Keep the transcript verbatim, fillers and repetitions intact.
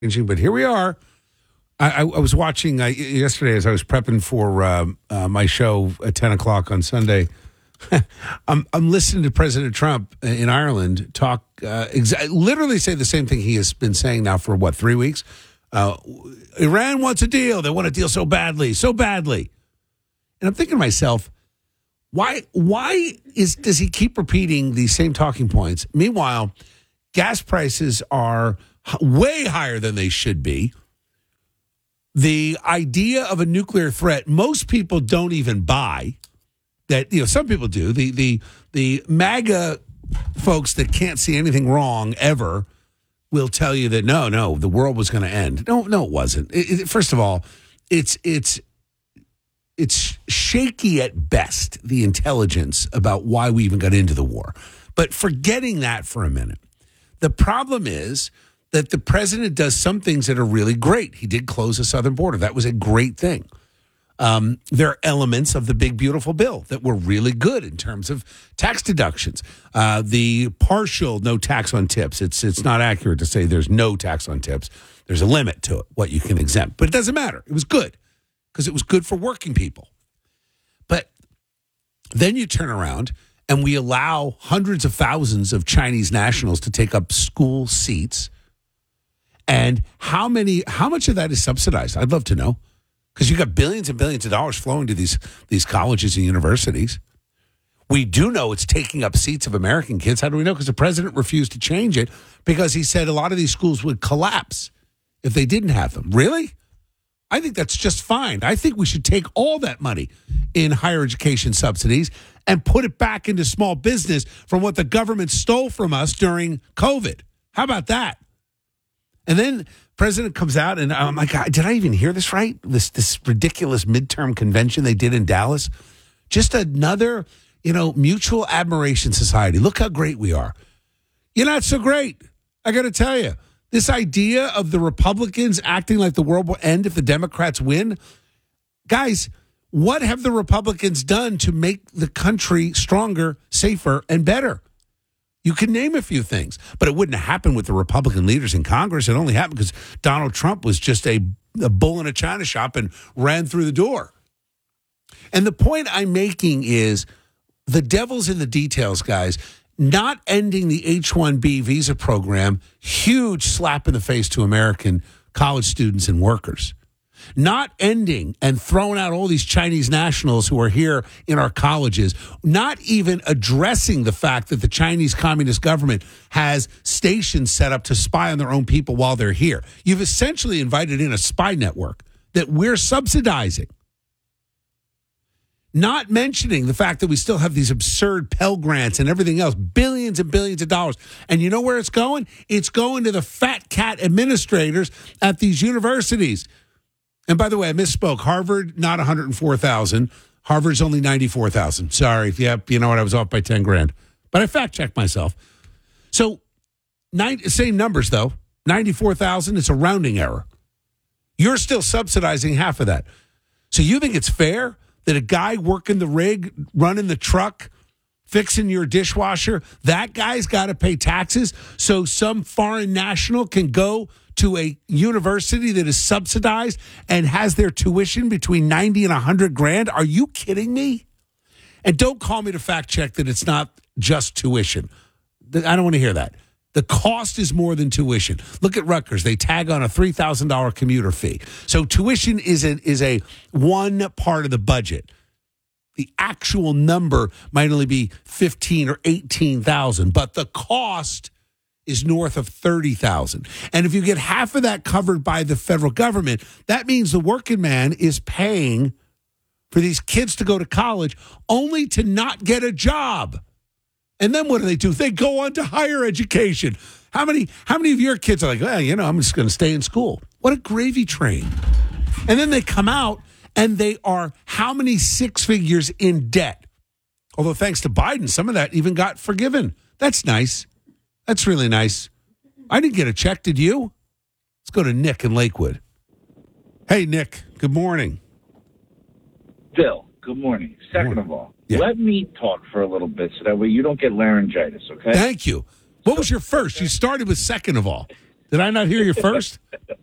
But here we are. I, I, I was watching uh, yesterday as I was prepping for um, uh, my show at ten o'clock on Sunday. I'm, I'm listening to President Trump in Ireland talk, uh, exa- literally say the same thing he has been saying now for, what, three weeks? Uh, Iran wants a deal. They want a deal so badly, so badly. And I'm thinking to myself, why why is does he keep repeating these same talking points? Meanwhile, gas prices are way higher than they should be. The idea of a nuclear threat, most people don't even buy. That, you know, some people do. The the the MAGA folks that can't see anything wrong ever will tell you that no, no, the world was going to end. No, no, it wasn't. It, it, first of all, it's it's it's shaky at best, the intelligence about why we even got into the war. But forgetting that for a minute, the problem is that the president does some things that are really great. He did close the southern border. That was a great thing. Um, there are elements of the big, beautiful bill that were really good in terms of tax deductions. Uh, the partial no tax on tips. It's it's not accurate to say there's no tax on tips. There's a limit to it, what you can exempt. But it doesn't matter. It was good because it was good for working people. But then you turn around and we allow hundreds of thousands of Chinese nationals to take up school seats. And how many? How much of that is subsidized? I'd love to know. Because you got billions and billions of dollars flowing to these these colleges and universities. We do know it's taking up seats of American kids. How do we know? Because the president refused to change it because he said a lot of these schools would collapse if they didn't have them. Really? I think that's just fine. I think we should take all that money in higher education subsidies and put it back into small business from what the government stole from us during COVID. How about that? And then president comes out and I'm like, did I even hear this right? This this ridiculous midterm convention they did in Dallas. Just another, you know, mutual admiration society. Look how great we are. You're not so great. I got to tell you, this idea of the Republicans acting like the world will end if the Democrats win. Guys, what have the Republicans done to make the country stronger, safer, and better? You can name a few things, but it wouldn't have happened with the Republican leaders in Congress. It only happened because Donald Trump was just a, a bull in a china shop and ran through the door. And the point I'm making is the devil's in the details, guys. Not ending the H one B visa program, huge slap in the face to American college students and workers. Not ending and throwing out all these Chinese nationals who are here in our colleges, not even addressing the fact that the Chinese Communist government has stations set up to spy on their own people while they're here. You've essentially invited in a spy network that we're subsidizing. Not mentioning the fact that we still have these absurd Pell Grants and everything else, billions and billions of dollars. And you know where it's going? It's going to the fat cat administrators at these universities. And by the way, I misspoke. Harvard, not one hundred four thousand. Harvard's only ninety-four thousand. Sorry. Yep, you know what? I was off by ten grand. But I fact-checked myself. So, nine, same numbers, though. ninety-four thousand, it's a rounding error. You're still subsidizing half of that. So you think it's fair that a guy working the rig, running the truck, fixing your dishwasher, that guy's got to pay taxes so some foreign national can go to a university that is subsidized and has their tuition between ninety and one hundred grand? Are you kidding me? And don't call me to fact check that it's not just tuition. I don't want to hear that. The cost is more than tuition. Look at Rutgers. They tag on a three thousand dollars commuter fee. So tuition is a, is a one part of the budget. The actual number might only be fifteen or eighteen thousand, but the cost is north of thirty thousand. And if you get half of that covered by the federal government, that means the working man is paying for these kids to go to college only to not get a job. And then what do they do? They go on to higher education. How many how many of your kids are like, well, you know, I'm just going to stay in school? What a gravy train. And then they come out and they are how many six figures in debt? Although thanks to Biden, some of that even got forgiven. That's nice. That's really nice. I didn't get a check, did you? Let's go to Nick in Lakewood. Hey, Nick, good morning. Bill, good morning. Second morning. of all, yeah. let me talk for a little bit so that way you don't get laryngitis, okay? Thank you. What was your first? You started with second of all. Did I not hear you first?